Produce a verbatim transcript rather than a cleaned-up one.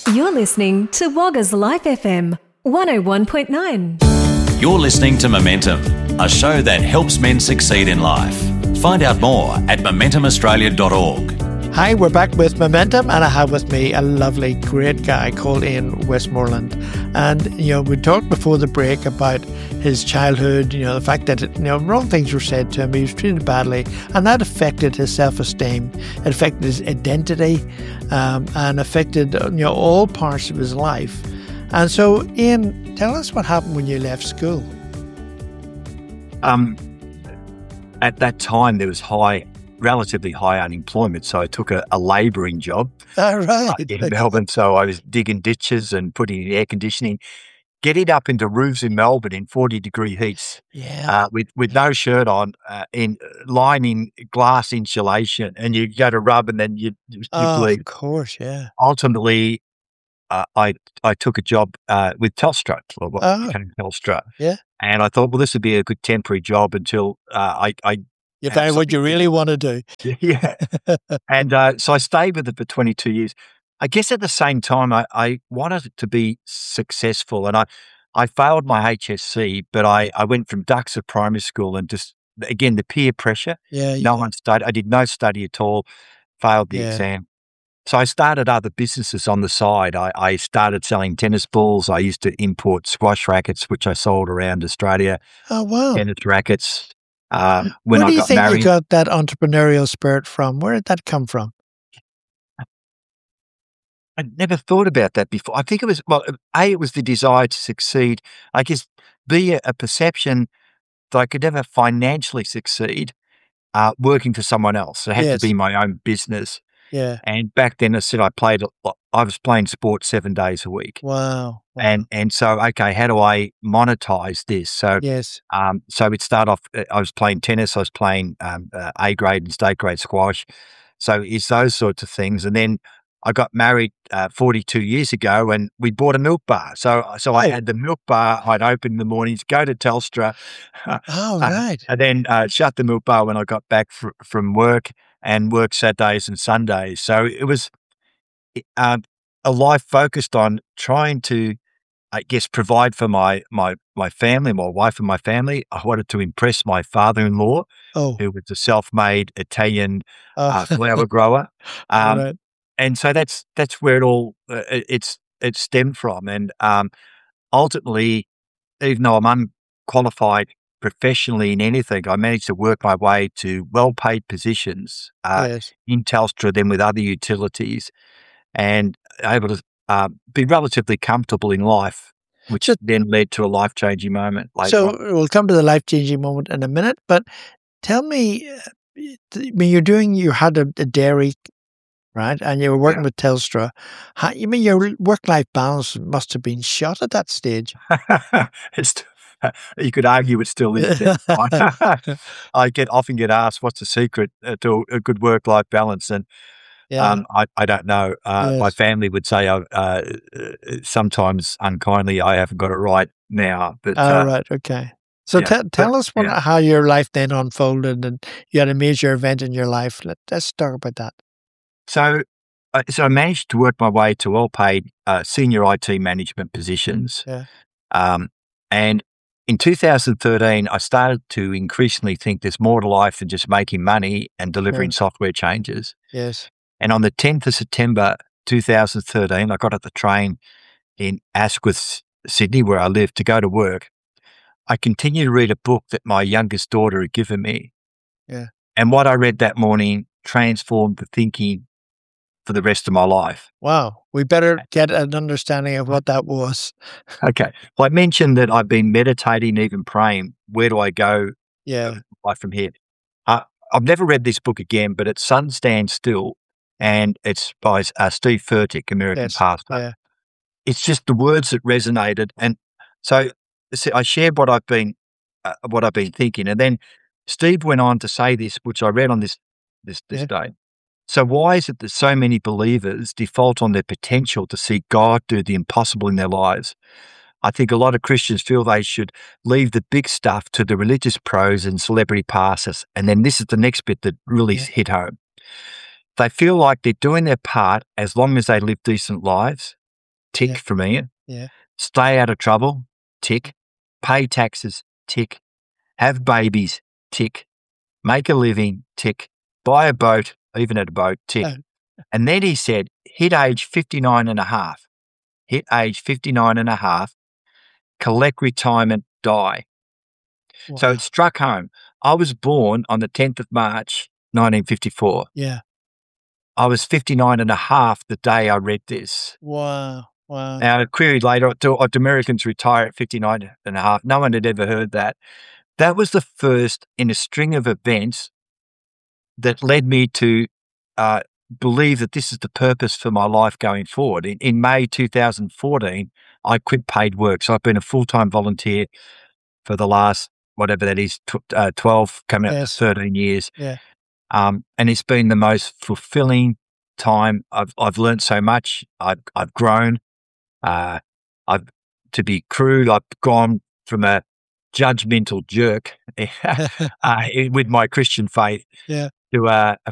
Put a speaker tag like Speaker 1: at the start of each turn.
Speaker 1: You're listening to Wagga's Life F M one oh one point nine.
Speaker 2: You're listening to Momentum, a show that helps men succeed in life. Find out more at momentum australia dot org.
Speaker 3: Hi, we're back with Momentum, and I have with me a lovely, great guy called Ian Westmoreland. And, you know, we talked before the break about his childhood, you know, the fact that, you know, wrong things were said to him, he was treated badly, and that affected his self-esteem, it affected his identity, um, and affected, you know, all parts of his life. And so, Ian, tell us what happened when you left school.
Speaker 4: Um, at that time, there was high... relatively high unemployment, so I took a, a labouring job
Speaker 3: All right.
Speaker 4: uh, in Melbourne. So I was digging ditches and putting in air conditioning, getting up into roofs in Melbourne in forty degree heats,
Speaker 3: Yeah.
Speaker 4: uh, with with no shirt on, uh, in lining glass insulation, and you go to rub and then you you
Speaker 3: Oh,
Speaker 4: bleed.
Speaker 3: of course, yeah.
Speaker 4: Ultimately, uh, I I took a job uh, with Telstra, or what
Speaker 3: Oh.
Speaker 4: became Telstra,
Speaker 3: Yeah.
Speaker 4: and I thought, well, this would be a good temporary job until uh, I I
Speaker 3: You
Speaker 4: have
Speaker 3: found what you
Speaker 4: something-
Speaker 3: really want to do.
Speaker 4: yeah. And uh, so I stayed with it for twenty-two years. I guess at the same time, I, I wanted it to be successful, and I, I failed my H S C, but I, I went from Duxford Primary School and just, again, the peer pressure.
Speaker 3: Yeah.
Speaker 4: No one studied. I did no study at all, failed the
Speaker 3: Yeah.
Speaker 4: exam. So I started other businesses on the side. I, I started selling tennis balls. I used to import squash rackets, which I sold around Australia,
Speaker 3: Oh, wow.
Speaker 4: tennis rackets. Um, when
Speaker 3: Where
Speaker 4: I
Speaker 3: do you
Speaker 4: got
Speaker 3: think
Speaker 4: married,
Speaker 3: you got that entrepreneurial spirit from? Where did that come from?
Speaker 4: I never thought about that before. I think it was, well, A, it was the desire to succeed. I guess B, a, a perception that I could never financially succeed uh, working for someone else. It had
Speaker 3: Yes.
Speaker 4: to be my own business.
Speaker 3: Yeah.
Speaker 4: And back then, I said I played, a lot- I was playing sport seven days a week.
Speaker 3: Wow. Wow.
Speaker 4: And and so, okay, how do I monetize this? So,
Speaker 3: Yes.
Speaker 4: um, so we'd start off, uh, I was playing tennis, I was playing um, uh, A grade and state grade squash. So it's those sorts of things. And then I got married uh, forty-two years ago, and we bought a milk bar. So so I
Speaker 3: Oh.
Speaker 4: had the milk bar, I'd open in the mornings, go to Telstra,
Speaker 3: Oh,
Speaker 4: uh,
Speaker 3: right.
Speaker 4: and then uh, shut the milk bar when I got back fr- from work, and work Saturdays and Sundays. So it was uh, a life focused on trying to, I guess, provide for my my my family, my wife and my family. I wanted to impress my father-in-law,
Speaker 3: Oh.
Speaker 4: who was a self-made Italian uh,
Speaker 3: Oh.
Speaker 4: flower grower, um,
Speaker 3: Right.
Speaker 4: and so that's that's where it all uh, it- it's it stemmed from. And um, ultimately, even though I'm unqualified professionally in anything, I managed to work my way to well-paid positions uh,
Speaker 3: Yes.
Speaker 4: in Telstra, then with other utilities, and able to uh, be relatively comfortable in life, which
Speaker 3: So-
Speaker 4: then led to a life-changing moment later
Speaker 3: So
Speaker 4: on.
Speaker 3: we'll come to the life-changing moment in a minute, but tell me, uh, th- when you're doing, you had a, a dairy, right, and you were working with Telstra. How, you mean your work-life balance must have been shot at that stage?
Speaker 4: It's, you could argue it still is. I, I get often get asked, "What's the secret uh, to a good work-life balance?" And
Speaker 3: Yeah.
Speaker 4: um, I, I don't know. Uh, My
Speaker 3: Yes.
Speaker 4: family would say, uh, uh, sometimes unkindly, I haven't got it right now. But
Speaker 3: All
Speaker 4: uh,
Speaker 3: right. Okay. So
Speaker 4: yeah,
Speaker 3: te- tell
Speaker 4: but-
Speaker 3: us what,
Speaker 4: yeah.
Speaker 3: how your life then unfolded, and you had a major event in your life. Let, let's talk about that.
Speaker 4: So, uh, so I managed to work my way to well-paid uh, senior I T management positions.
Speaker 3: Yeah.
Speaker 4: Um, and in two thousand thirteen, I started to increasingly think there's more to life than just making money and delivering software changes.
Speaker 3: Yes.
Speaker 4: And on the tenth of September two thousand thirteen, I got at the train in Asquith, Sydney, where I live, to go to work. I continued to read a book that my youngest daughter had given me.
Speaker 3: Yeah.
Speaker 4: And what I read that morning transformed the thinking for the rest of my life.
Speaker 3: Wow. We better get an understanding of what that was.
Speaker 4: Okay. Well, I mentioned that I've been meditating, even praying. Where do I go
Speaker 3: Yeah.
Speaker 4: uh, from here? Uh, I've never read this book again, but it's Sun Stand Still, and it's by uh, Steve Furtick, American
Speaker 3: Yes.
Speaker 4: pastor.
Speaker 3: Yeah.
Speaker 4: It's just the words that resonated. And so, see, I shared what I've been, uh, what I've been thinking. And then Steve went on to say this, which I read on this, this, this
Speaker 3: Yeah.
Speaker 4: day. So why is it that so many believers default on their potential to see God do the impossible in their lives? I think a lot of Christians feel they should leave the big stuff to the religious pros and celebrity pastors. And then this is the next bit that really
Speaker 3: Yeah.
Speaker 4: hit home. They feel like they're doing their part as long as they live decent lives, tick
Speaker 3: Yeah.
Speaker 4: from Ian.
Speaker 3: Yeah.
Speaker 4: Stay out of trouble, tick. Pay taxes, tick. Have babies, tick. Make a living, tick. Buy a boat, even at a boat, tick.
Speaker 3: Oh.
Speaker 4: And then he said, hit age fifty-nine and a half. Hit age fifty-nine and a half. Collect retirement, die.
Speaker 3: Wow.
Speaker 4: So it struck home. I was born on the tenth of March, nineteen fifty-four.
Speaker 3: Yeah.
Speaker 4: I was fifty-nine and a half the day I read this.
Speaker 3: Wow. Wow.
Speaker 4: Now, I queried later, do, do Americans retire at fifty-nine and a half? No one had ever heard that. That was the first in a string of events that led me to uh, believe that this is the purpose for my life going forward. In, in May two thousand fourteen, I quit paid work. So I've been a full-time volunteer for the last, whatever that is, tw- uh, twelve, coming up
Speaker 3: Yes.
Speaker 4: to thirteen years.
Speaker 3: Yeah.
Speaker 4: Um, and it's been the most fulfilling time. I've I've learned so much. I've I've grown. Uh, I've to be crude. I've gone from a judgmental jerk uh, with my Christian faith
Speaker 3: Yeah.
Speaker 4: to a, a